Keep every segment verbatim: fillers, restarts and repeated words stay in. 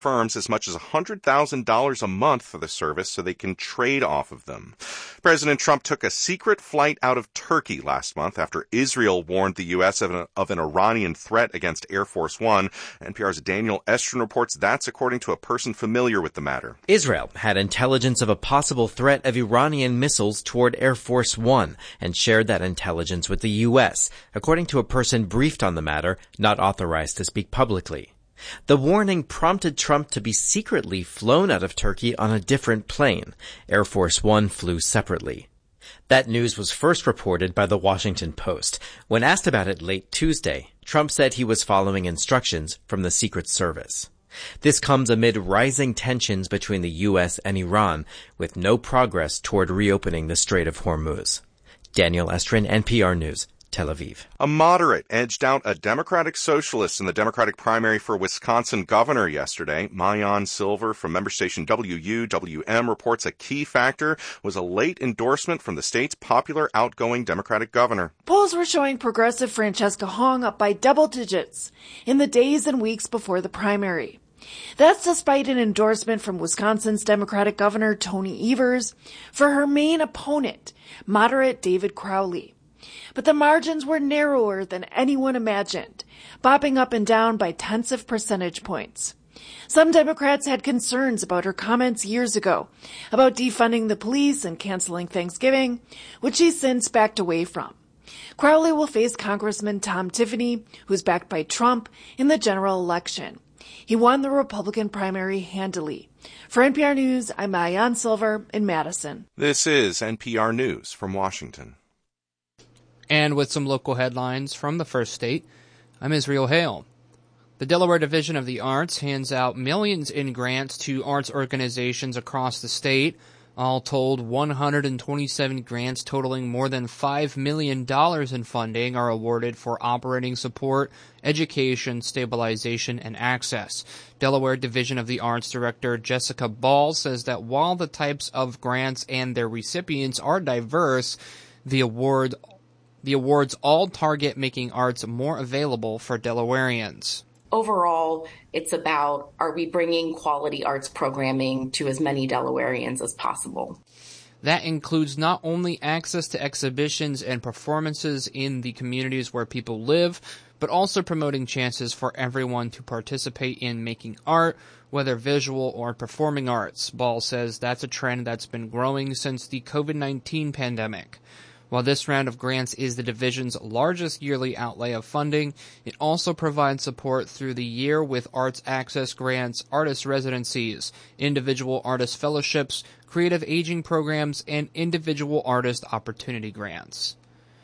firms as much as one hundred thousand dollars a month for the service so they can trade off of them. President Trump took a secret flight out of Turkey last month after Israel warned the U S of an, of an Iranian threat against Air Force One. N P R's Daniel Estrin reports that's according to a person familiar with the matter. Israel had intelligence of a possible threat of Iranian missiles toward Air Force One and shared that intelligence with the U S, according to a person briefed on the matter, not authorized to speak publicly. The warning prompted Trump to be secretly flown out of Turkey on a different plane. Air Force One flew separately. That news was first reported by the Washington Post. When asked about it late Tuesday, Trump said he was following instructions from the Secret Service. This comes amid rising tensions between the U S and Iran, with no progress toward reopening the Strait of Hormuz. Daniel Estrin, N P R News, Tel Aviv. A moderate edged out a Democratic socialist in the Democratic primary for Wisconsin governor yesterday. Maayan Silver from member station W U W M reports a key factor was a late endorsement from the state's popular outgoing Democratic governor. Polls were showing progressive Francesca Hong up by double digits in the days and weeks before the primary. That's despite an endorsement from Wisconsin's Democratic Governor Tony Evers for her main opponent, moderate David Crowley. But the margins were narrower than anyone imagined, bopping up and down by tenths of percentage points. Some Democrats had concerns about her comments years ago about defunding the police and canceling Thanksgiving, which she's since backed away from. Crowley will face Congressman Tom Tiffany, who's backed by Trump, in the general election. He won the Republican primary handily. For N P R News, I'm Maayan Silver in Madison. This is N P R News from Washington. And with some local headlines from the first state, I'm Israel Hale. The Delaware Division of the Arts hands out millions in grants to arts organizations across the state. All told, one hundred twenty-seven grants totaling more than five million dollars in funding are awarded for operating support, education, stabilization, and access. Delaware Division of the Arts Director Jessica Ball says that while the types of grants and their recipients are diverse, the award The awards all target making arts more available for Delawareans. Overall, it's about, are we bringing quality arts programming to as many Delawareans as possible? That includes not only access to exhibitions and performances in the communities where people live, but also promoting chances for everyone to participate in making art, whether visual or performing arts. Ball says that's a trend that's been growing since the covid nineteen pandemic. While this round of grants is the division's largest yearly outlay of funding, it also provides support through the year with arts access grants, artist residencies, individual artist fellowships, creative aging programs, and individual artist opportunity grants.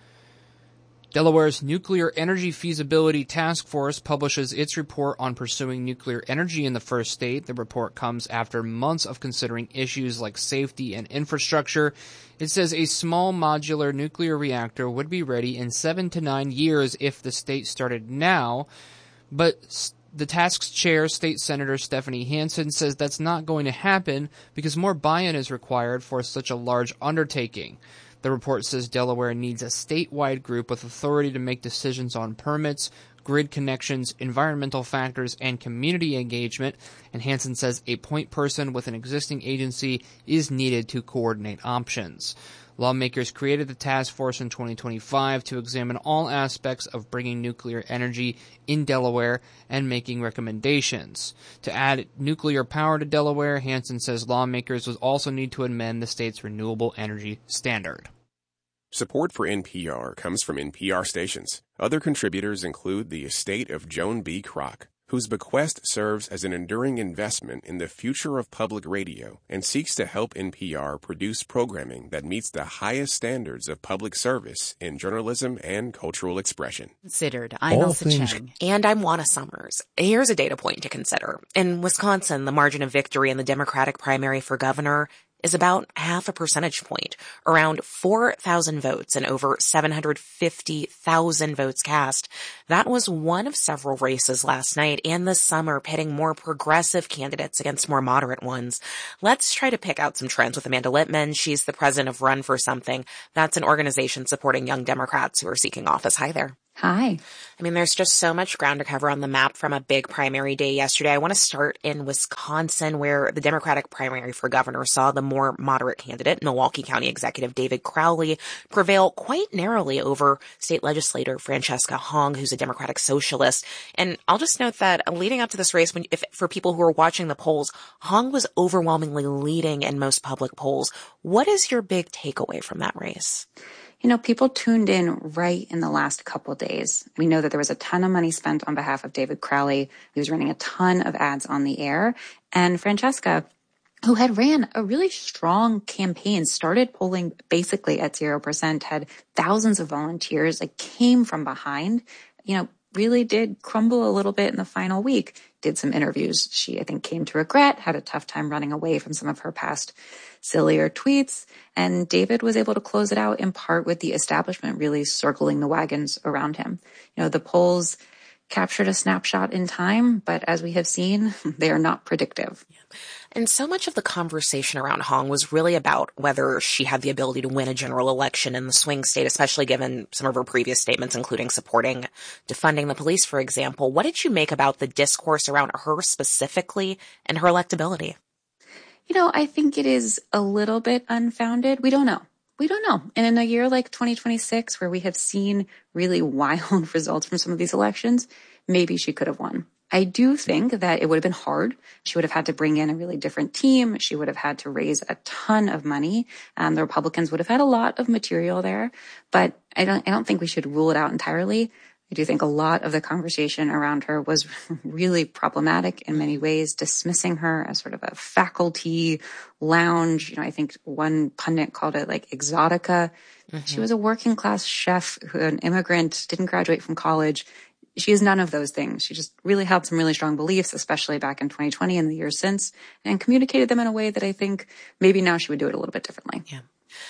Delaware's Nuclear Energy Feasibility Task Force publishes its report on pursuing nuclear energy in the first state. The report comes after months of considering issues like safety and infrastructure. It says a small modular nuclear reactor would be ready in seven to nine years if the state started now, but the task's chair, State Senator Stephanie Hansen, says that's not going to happen because more buy-in is required for such a large undertaking. The report says Delaware needs a statewide group with authority to make decisions on permits, grid connections, environmental factors, and community engagement, and Hansen says a point person with an existing agency is needed to coordinate options. Lawmakers created the task force in twenty twenty-five to examine all aspects of bringing nuclear energy in Delaware and making recommendations. To add nuclear power to Delaware, Hansen says lawmakers will also need to amend the state's renewable energy standard. Support for N P R comes from N P R stations. Other contributors include the estate of Joan B. Kroc, whose bequest serves as an enduring investment in the future of public radio and seeks to help N P R produce programming that meets the highest standards of public service in journalism and cultural expression. Considered. I'm Elsa things... Cheng. And I'm Juana Summers. Here's a data point to consider. In Wisconsin, the margin of victory in the Democratic primary for governor is about half a percentage point, around four thousand votes and over seven hundred fifty thousand votes cast. That was one of several races last night and this summer pitting more progressive candidates against more moderate ones. Let's try to pick out some trends with Amanda Littman. She's the president of Run for Something. That's an organization supporting young Democrats who are seeking office. Hi there. Hi. I mean, there's just so much ground to cover on the map from a big primary day yesterday. I want to start in Wisconsin, where the Democratic primary for governor saw the more moderate candidate, Milwaukee County Executive David Crowley, prevail quite narrowly over state legislator Francesca Hong, who's a Democratic socialist. And I'll just note that leading up to this race, when, if, for people who are watching the polls, Hong was overwhelmingly leading in most public polls. What is your big takeaway from that race? You know, people tuned in right in the last couple of days. We know that there was a ton of money spent on behalf of David Crowley. He was running a ton of ads on the air. And Francesca, who had ran a really strong campaign, started polling basically at zero percent, had thousands of volunteers, like came from behind, you know, really did crumble a little bit in the final week. Did some interviews she, I think, came to regret, had a tough time running away from some of her past sillier tweets. And David was able to close it out in part with the establishment really circling the wagons around him. You know, the polls captured a snapshot in time, but as we have seen, they are not predictive. And so much of the conversation around Hong was really about whether she had the ability to win a general election in the swing state, especially given some of her previous statements, including supporting defunding the police, for example. What did you make about the discourse around her specifically and her electability? You know, I think it is a little bit unfounded. We don't know. We don't know. And in a year like twenty twenty-six, where we have seen really wild results from some of these elections, maybe she could have won. I do think that it would have been hard. She would have had to bring in a really different team. She would have had to raise a ton of money. Um, the Republicans would have had a lot of material there, but I don't, I don't think we should rule it out entirely. I do think a lot of the conversation around her was really problematic in many ways, dismissing her as sort of a faculty lounge. You know, I think one pundit called it like exotica. Mm-hmm. She was a working class chef, who, an immigrant, didn't graduate from college. She is none of those things. She just really held some really strong beliefs, especially back in twenty twenty and the years since, and communicated them in a way that I think maybe now she would do it a little bit differently. Yeah.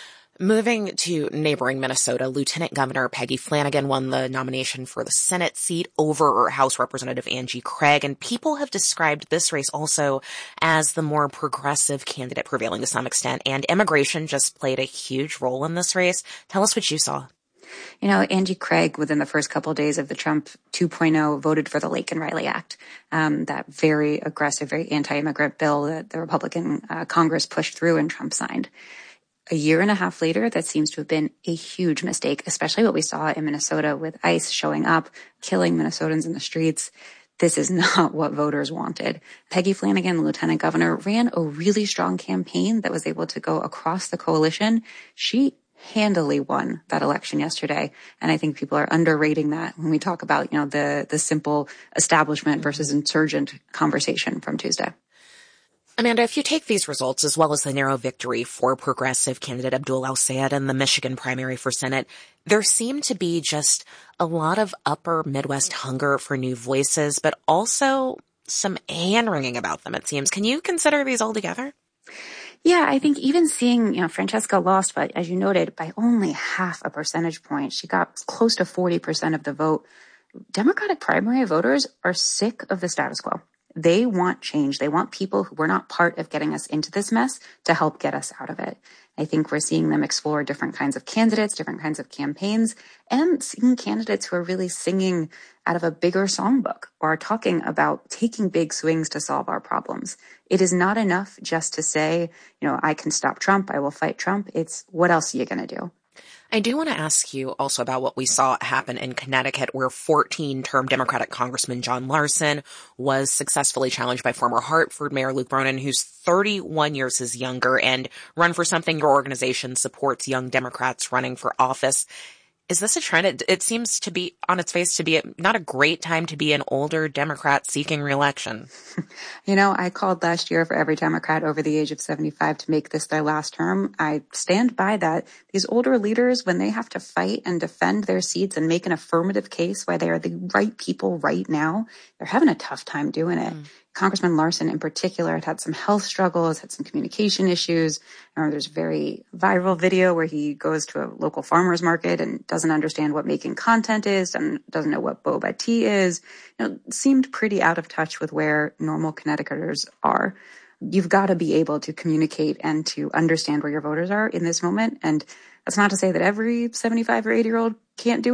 Moving to neighboring Minnesota, Lieutenant Governor Peggy Flanagan won the nomination for the Senate seat over House Representative Angie Craig, and people have described this race also as the more progressive candidate prevailing to some extent, and immigration just played a huge role in this race. Tell us what you saw. You know, Angie Craig, within the first couple of days of the Trump two point oh, voted for the Laken Riley Act, um, that very aggressive, very anti-immigrant bill that the Republican uh, Congress pushed through and Trump signed. A year and a half later, that seems to have been a huge mistake, especially what we saw in Minnesota with ICE showing up, killing Minnesotans in the streets. This is not what voters wanted. Peggy Flanagan, Lieutenant Governor, ran a really strong campaign that was able to go across the coalition. She handily won that election yesterday. And I think people are underrating that when we talk about, you know, the, the simple establishment versus insurgent conversation from Tuesday. Amanda, if you take these results, as well as the narrow victory for progressive candidate Abdul El-Sayed in the Michigan primary for Senate, there seemed to be just a lot of upper Midwest hunger for new voices, but also some hand-wringing about them, it seems. Can you consider these all together? Yeah, I think even seeing, you know, Francesca lost, but as you noted, by only half a percentage point, she got close to forty percent of the vote. Democratic primary voters are sick of the status quo. They want change. They want people who were not part of getting us into this mess to help get us out of it. I think we're seeing them explore different kinds of candidates, different kinds of campaigns, and seeing candidates who are really singing out of a bigger songbook or are talking about taking big swings to solve our problems. It is not enough just to say, you know, I can stop Trump, I will fight Trump. It's what else are you going to do? I do want to ask you also about what we saw happen in Connecticut, where fourteen-term Democratic Congressman John Larson was successfully challenged by former Hartford Mayor Luke Bronin, who's thirty-one years his younger, and run for something your organization supports young Democrats running for office. Is this a trend? It, it seems to be, on its face, to be a, not a great time to be an older Democrat seeking re-election. You know, I called last year for every Democrat over the age of seventy-five to make this their last term. I stand by that. These older leaders, when they have to fight and defend their seats and make an affirmative case why they are the right people right now, they're having a tough time doing it. Mm. Congressman Larson in particular had had some health struggles, had some communication issues. I remember there's a very viral video where he goes to a local farmer's market and doesn't understand what making content is and doesn't know what boba tea is. You know, seemed pretty out of touch with where normal Connecticuters are. You've got to be able to communicate and to understand where your voters are in this moment. And that's not to say that every seventy-five or eighty year old can't do it,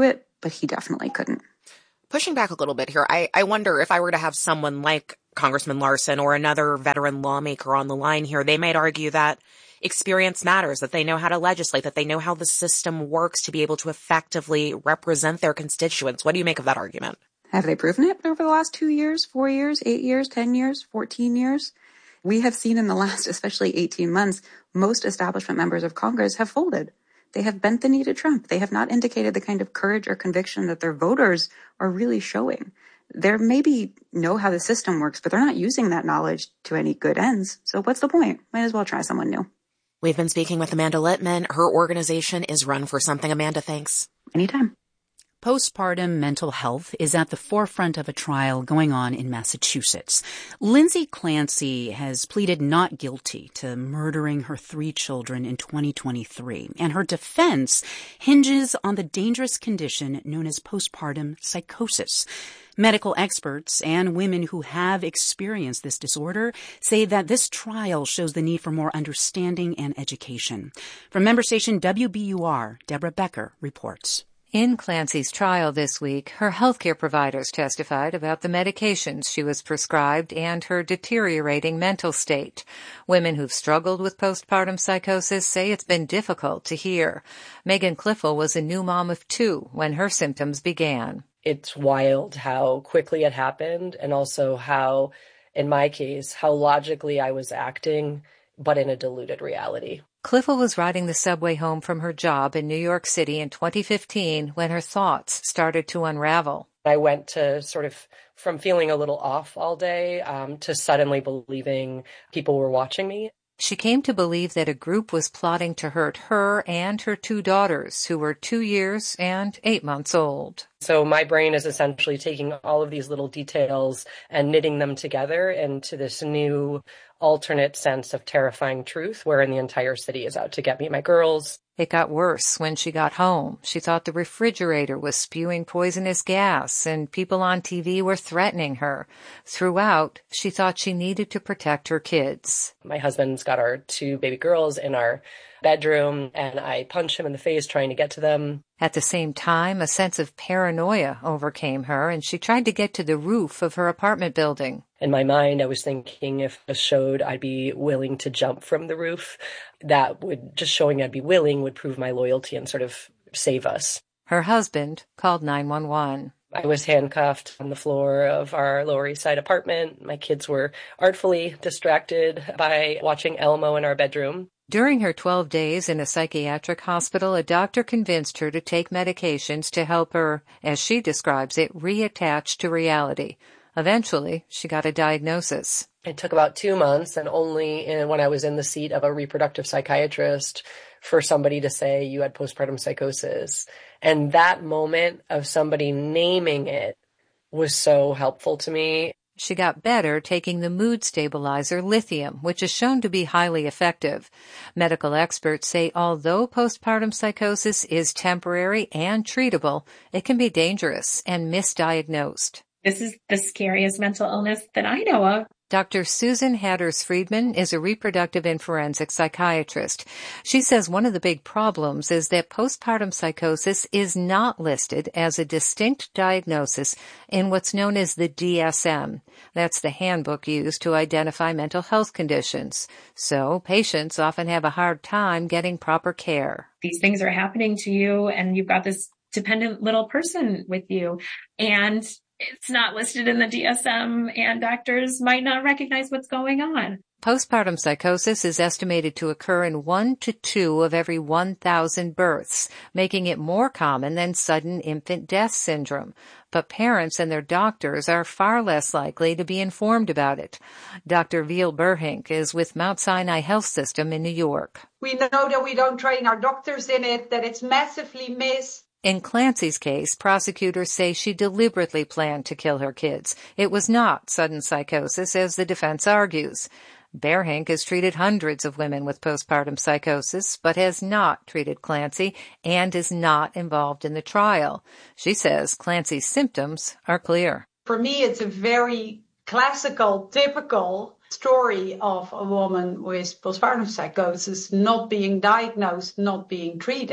but he definitely couldn't. Pushing back a little bit here, I, I wonder if I were to have someone like Congressman Larson or another veteran lawmaker on the line here, they might argue that experience matters, that they know how to legislate, that they know how the system works to be able to effectively represent their constituents. What do you make of that argument? Have they proven it over the last two years, four years, eight years, ten years, fourteen years? We have seen in the last, especially eighteen months, most establishment members of Congress have folded. They have bent the knee to Trump. They have not indicated the kind of courage or conviction that their voters are really showing. They maybe know how the system works, but they're not using that knowledge to any good ends. So what's the point? Might as well try someone new. We've been speaking with Amanda Litman. Her organization is Run for Something. Amanda, thanks. Anytime. Postpartum mental health is at the forefront of a trial going on in Massachusetts. Lindsay Clancy has pleaded not guilty to murdering her three children in twenty twenty-three, and her defense hinges on the dangerous condition known as postpartum psychosis. Medical experts and women who have experienced this disorder say that this trial shows the need for more understanding and education. From member station W B U R, Deborah Becker reports. In Clancy's trial this week, her healthcare providers testified about the medications she was prescribed and her deteriorating mental state. Women who've struggled with postpartum psychosis say it's been difficult to hear. Megan Cliffel was a new mom of two when her symptoms began. It's wild how quickly it happened, and also how, in my case, how logically I was acting, but in a diluted reality. Cliffel was riding the subway home from her job in New York City in twenty fifteen when her thoughts started to unravel. I went to sort of from feeling a little off all day um, to suddenly believing people were watching me. She came to believe that a group was plotting to hurt her and her two daughters, who were two years and eight months old. So my brain is essentially taking all of these little details and knitting them together into this new alternate sense of terrifying truth wherein the entire city is out to get me, my girls. It got worse when she got home. She thought the refrigerator was spewing poisonous gas and people on T V were threatening her. Throughout, she thought she needed to protect her kids. My husband's got our two baby girls in our bedroom, and I punch him in the face trying to get to them. At the same time, a sense of paranoia overcame her, and she tried to get to the roof of her apartment building. In my mind, I was thinking if this showed I'd be willing to jump from the roof, that would, just showing I'd be willing would prove my loyalty and sort of save us. Her husband called nine one one. I was handcuffed on the floor of our Lower East Side apartment. My kids were artfully distracted by watching Elmo in our bedroom. During her twelve days in a psychiatric hospital, a doctor convinced her to take medications to help her, as she describes it, reattach to reality. Eventually, she got a diagnosis. It took about two months, and only in, when I was in the seat of a reproductive psychiatrist for somebody to say you had postpartum psychosis. And that moment of somebody naming it was so helpful to me. She got better taking the mood stabilizer lithium, which is shown to be highly effective. Medical experts say although postpartum psychosis is temporary and treatable, it can be dangerous and misdiagnosed. This is the scariest mental illness that I know of. Doctor Susan Hatters-Friedman is a reproductive and forensic psychiatrist. She says one of the big problems is that postpartum psychosis is not listed as a distinct diagnosis in what's known as the D S M. That's the handbook used to identify mental health conditions. So patients often have a hard time getting proper care. These things are happening to you, and you've got this dependent little person with you, and it's not listed in the D S M, and doctors might not recognize what's going on. Postpartum psychosis is estimated to occur in one to two of every one thousand births, making it more common than sudden infant death syndrome. But parents and their doctors are far less likely to be informed about it. Doctor Veal Burhink is with Mount Sinai Health System in New York. We know that we don't train our doctors in it, that it's massively missed. In Clancy's case, prosecutors say she deliberately planned to kill her kids. It was not sudden psychosis, as the defense argues. Burhink has treated hundreds of women with postpartum psychosis, but has not treated Clancy and is not involved in the trial. She says Clancy's symptoms are clear. For me, it's a very classical, typical story of a woman with postpartum psychosis not being diagnosed, not being treated.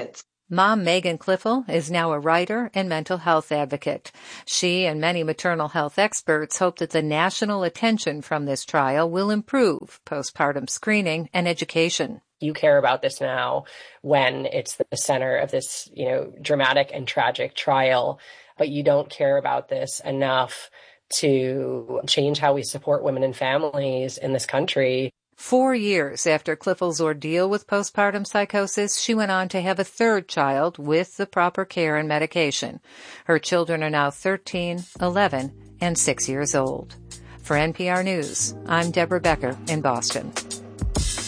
Mom Megan Cliffel is now a writer and mental health advocate. She and many maternal health experts hope that the national attention from this trial will improve postpartum screening and education. You care about this now when it's the center of this, you know, dramatic and tragic trial, but you don't care about this enough to change how we support women and families in this country. Four years after Cliffel's ordeal with postpartum psychosis, she went on to have a third child with the proper care and medication. Her children are now thirteen, eleven, and six years old. For N P R News, I'm Deborah Becker in Boston.